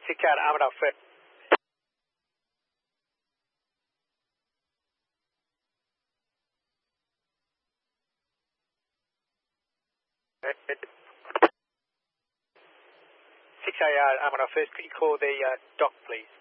6 Armadale first. Armadale first, could you call the dock, please?